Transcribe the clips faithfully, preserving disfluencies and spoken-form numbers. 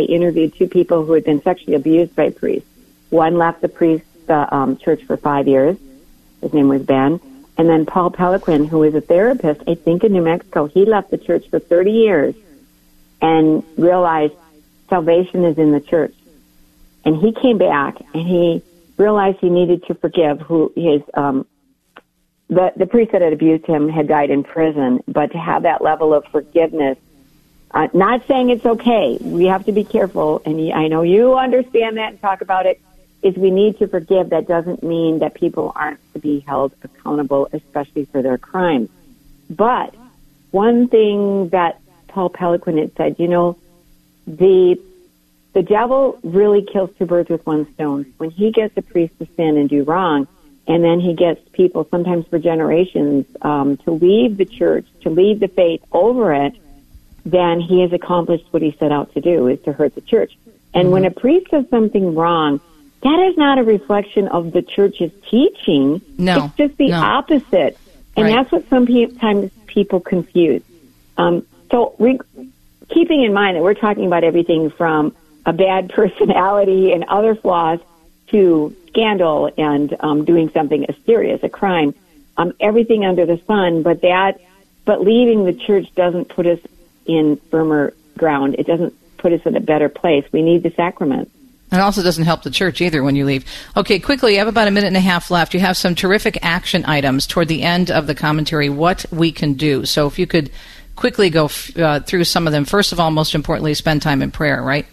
I interviewed two people who had been sexually abused by priests. One left the priest the um, church for five years. His name was Ben. And then Paul Peliquin, who is a therapist, I think in New Mexico, he left the church for thirty years and realized salvation is in the church. And he came back and he realized he needed to forgive who his um, the the priest that had abused him had died in prison, but to have that level of forgiveness, uh, not saying it's okay. We have to be careful, and I know you understand that and talk about it, is we need to forgive. That doesn't mean that people aren't to be held accountable, especially for their crimes. But one thing that Paul Peliquin had said, you know, the the devil really kills two birds with one stone. When he gets a priest to sin and do wrong, and then he gets people, sometimes for generations, um, to leave the church, to leave the faith over it, then he has accomplished what he set out to do, is to hurt the church. And mm-hmm. when a priest does something wrong, that is not a reflection of the church's teaching. No. It's just the no. opposite. And right. that's what sometimes people confuse. Um, so re- keeping in mind that we're talking about everything from a bad personality and other flaws to scandal and um, doing something as serious, a crime, um, everything under the sun. But that, but leaving the church doesn't put us in firmer ground. It doesn't put us in a better place. We need the sacraments. It also doesn't help the church either when you leave. Okay, quickly, you have about a minute and a half left. You have some terrific action items toward the end of the commentary, what we can do. So if you could quickly go uh, through some of them. First of all, most importantly, spend time in prayer, right?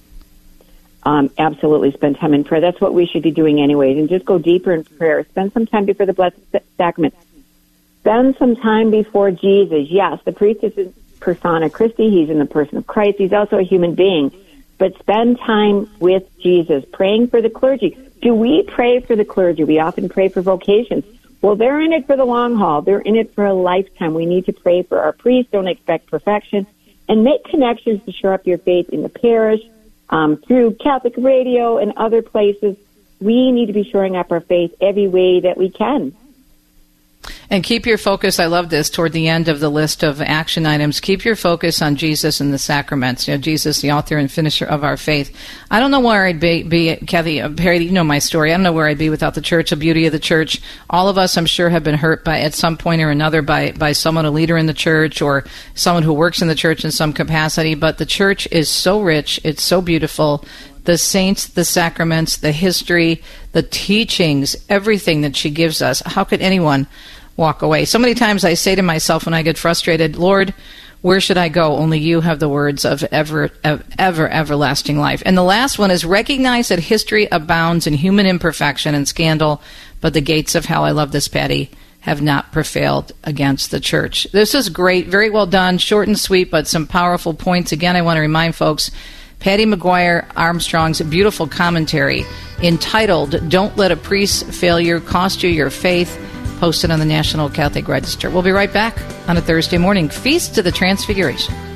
Um, absolutely, spend time in prayer. That's what we should be doing anyways. And just go deeper in prayer. Spend some time before the Blessed Sacrament. Spend some time before Jesus. Yes, the priest is in persona Christi. He's in the person of Christ. He's also a human being. But spend time with Jesus, praying for the clergy. Do we pray for the clergy? We often pray for vocations. Well, they're in it for the long haul. They're in it for a lifetime. We need to pray for our priests. Don't expect perfection. And make connections to shore up your faith in the parish, um, through Catholic radio and other places. We need to be shoring up our faith every way that we can. And keep your focus, I love this, toward the end of the list of action items, keep your focus on Jesus and the sacraments. You know, Jesus, the author and finisher of our faith. I don't know where I'd be, be Kathy, uh, Perry, you know my story. I don't know where I'd be without the church, the beauty of the church. All of us, I'm sure, have been hurt by at some point or another by, by someone, a leader in the church or someone who works in the church in some capacity. But the church is so rich. It's so beautiful. The saints, the sacraments, the history, the teachings, everything that she gives us. How could anyone walk away? So many times I say to myself when I get frustrated, Lord, where should I go? Only you have the words of ever, of ever, everlasting life. And the last one is recognize that history abounds in human imperfection and scandal, but the gates of hell, I love this, Patty, have not prevailed against the church. This is great. Very well done. Short and sweet, but some powerful points. Again, I want to remind folks, Patty McGuire Armstrong's beautiful commentary entitled, Don't Let a Priest's Failure Cost You Your Faith, posted on the National Catholic Register. We'll be right back on a Thursday morning. Feast to the Transfiguration.